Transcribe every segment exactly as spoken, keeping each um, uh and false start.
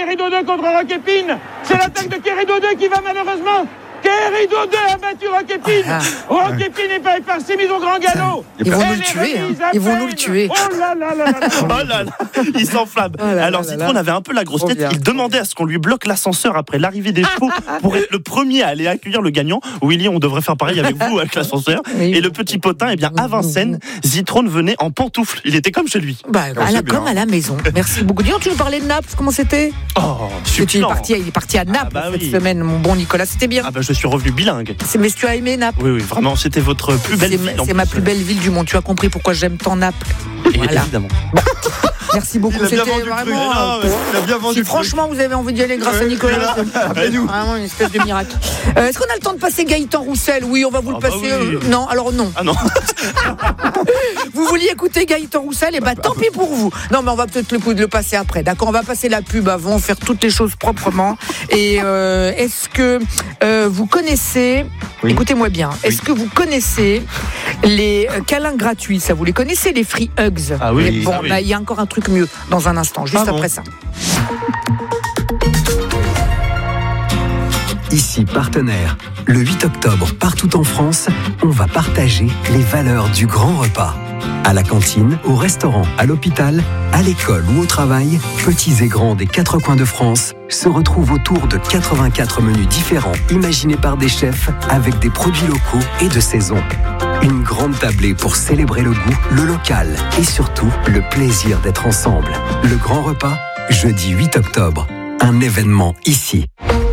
Kerry Dodo contre Rock Épine. C'est l'attaque de Kerry Dodo qui va malheureusement. Kerry Dodo a battu Rock Épine. Ah, Rock Épine n'est pas épargné, mais au grand galop. Ils vont nous le tuer. Hein. Ils vont nous le tuer. Oh là là là là. Oh là là. Il s'enflamme. Oh là Alors, Zitrone avait un peu la grosse tête. Il demandait à ce qu'on lui bloque l'ascenseur après l'arrivée des chevaux pour être le premier à aller accueillir le gagnant. Willy, on devrait faire pareil avec vous, avec l'ascenseur. Oui. Et le petit potin, eh bien, à Vincennes, Zitrone venait en pantoufles. Il était comme chez lui. Bah, à la, comme à la maison. Merci beaucoup. Dis donc, tu nous parlais de Naples. Comment c'était? Oh, super. Il est parti, il est parti à Naples ah bah cette oui. semaine, mon bon Nicolas. C'était bien. Ah bah, je suis revenu bilingue. C'est, mais tu as aimé Naples? Oui, oui, vraiment, c'était votre plus belle c'est ville. Ma, c'est ma plus belle ville du monde. Tu as compris pourquoi j'aime tant Naples. Voilà. Évidemment. Bon. Merci beaucoup. Il a bien C'était vendu vraiment. Non, euh, il a bien vendu si franchement vous avez envie d'y aller grâce ouais, à Nicolas, c'est nous. Vraiment une espèce de miracle. Euh, est-ce qu'on a le temps de passer Gaëtan Roussel? Oui, on va vous le ah passer. Bah oui. euh, non, alors non. Ah non. Vous vouliez écouter Gaëtan Roussel? Et bah, bah tant pis pour vous. Non, mais on va peut-être le, le passer après. D'accord, on va passer la pub avant, faire toutes les choses proprement. Et euh, est-ce que euh, vous connaissez? Oui. Écoutez-moi bien. Est-ce oui. que vous connaissez les euh, câlins gratuits? Ça, vous les connaissez, les free hugs? Ah oui. Mais bon, ah oui. bah, il y a encore un truc mieux dans un instant, juste ah après bon. ça. Ici partenaire. Le huit octobre, partout en France, on va partager les valeurs du grand repas. À la cantine, au restaurant, à l'hôpital, à l'école ou au travail, petits et grands des quatre coins de France se retrouvent autour de quatre-vingt-quatre menus différents imaginés par des chefs avec des produits locaux et de saison. Une grande tablée pour célébrer le goût, le local et surtout le plaisir d'être ensemble. Le grand repas, jeudi huit octobre. Un événement ici.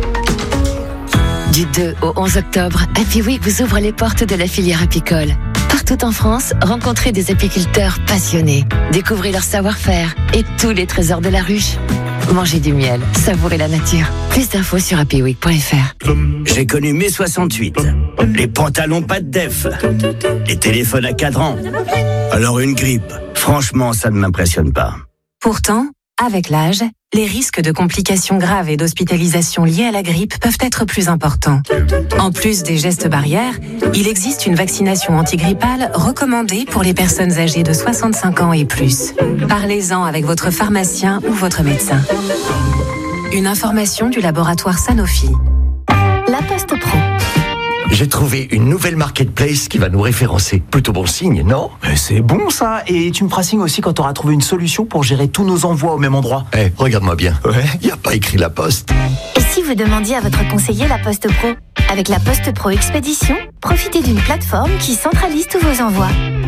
Du deux au onze octobre, Happy Week vous ouvre les portes de la filière apicole. Partout en France, rencontrez des apiculteurs passionnés. Découvrez leur savoir-faire et tous les trésors de la ruche. Mangez du miel, savourez la nature. Plus d'infos sur happy week point f r. J'ai connu mai soixante-huit. Les pantalons pas de def. Les téléphones à cadran. Alors une grippe, franchement, ça ne m'impressionne pas. Pourtant, avec l'âge, les risques de complications graves et d'hospitalisation liées à la grippe peuvent être plus importants. En plus des gestes barrières, il existe une vaccination antigrippale recommandée pour les personnes âgées de soixante-cinq ans et plus. Parlez-en avec votre pharmacien ou votre médecin. Une information du laboratoire Sanofi. La Poste Pro. J'ai trouvé une nouvelle marketplace qui va nous référencer. Plutôt bon signe, non? Mais c'est bon ça. Et tu me feras signe aussi quand tu auras trouvé une solution pour gérer tous nos envois au même endroit. Eh, hey, regarde-moi bien. Ouais. Il n'y a pas écrit La Poste. Et si vous demandiez à votre conseiller La Poste Pro? Avec La Poste Pro Expédition, profitez d'une plateforme qui centralise tous vos envois.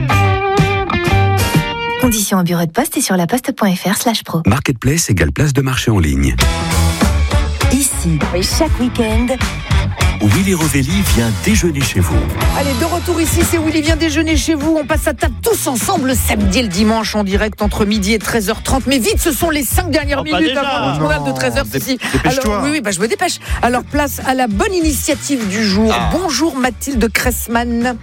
Conditions au bureau de poste et sur laposte.fr slash pro. Marketplace égale place de marché en ligne. Ici, chaque week-end, Willy Rovelli vient déjeuner chez vous. Allez, de retour ici, c'est Willy vient déjeuner chez vous. On passe à table tous ensemble le samedi et le dimanche en direct entre midi et treize heures trente. Mais vite, ce sont les cinq dernières oh, minutes avant le journal de treize heures. Dé- Alors, oui, oui, bah, je me dépêche. Alors, place à la bonne initiative du jour. Ah. Bonjour Mathilde Cressman.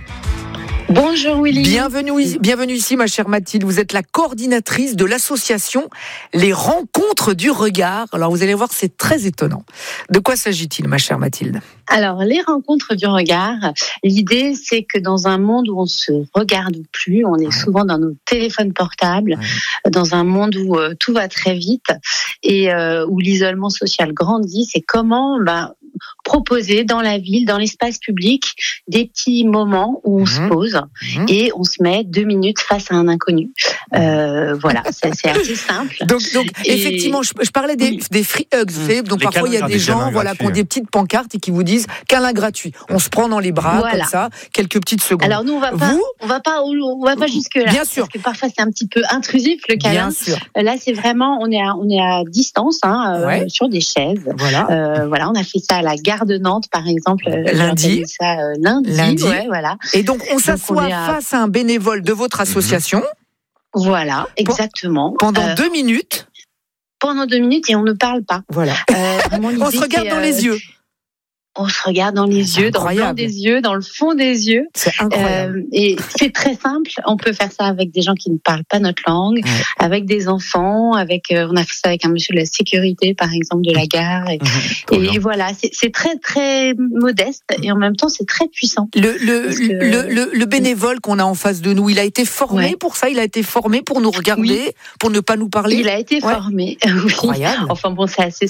Bonjour Willy. Bienvenue, bienvenue ici ma chère Mathilde. Vous êtes la coordinatrice de l'association Les Rencontres du Regard. Alors vous allez voir, c'est très étonnant. De quoi s'agit-il ma chère Mathilde? Alors les Rencontres du Regard, l'idée c'est que dans un monde où on se regarde plus, on est souvent dans nos téléphones portables, ouais. dans un monde où euh, tout va très vite et euh, où l'isolement social grandit, c'est comment bah, proposer dans la ville, dans l'espace public, des petits moments où on mmh. se pose mmh. et on se met deux minutes face à un inconnu. Euh, voilà, c'est, c'est assez simple. Donc, donc et... effectivement, je, je parlais des, des free hugs. Mmh. Donc les parfois il y a des gens, voilà, qui ont des petites pancartes et qui vous disent câlin gratuit. On se prend dans les bras voilà. comme ça, quelques petites secondes. Alors nous on va pas, vous, on va pas, on va pas jusque là. Bien sûr. Parce que parfois c'est un petit peu intrusif le câlin. Bien sûr. Là c'est vraiment, on est à, on est à distance, hein, euh, ouais. sur des chaises. Voilà. Euh, voilà, on a fait ça à la gare de Nantes par exemple. Lundi. Ça euh, lundi. Lundi. Ouais, voilà. Et donc on s'assoit donc, on à... face à un bénévole de votre association. Mmh. Voilà, exactement. Pendant euh, deux minutes. Pendant deux minutes et on ne parle pas. Voilà. Euh, on se regarde dans euh, les yeux. On se regarde dans les c'est yeux, incroyable. Dans le blanc des yeux, dans le fond des yeux. C'est incroyable. Euh, et c'est très simple. On peut faire ça avec des gens qui ne parlent pas notre langue, ouais. avec des enfants, avec. Euh, on a fait ça avec un monsieur de la sécurité, par exemple, de la gare. Et, mmh, et voilà, c'est, c'est très très modeste et en même temps c'est très puissant. Le le que, le, le, le bénévole qu'on a en face de nous, il a été formé ouais. pour ça. Il a été formé pour nous regarder, oui. pour ne pas nous parler. Il a été ouais. formé. Oui. Incroyable. Enfin bon, c'est assez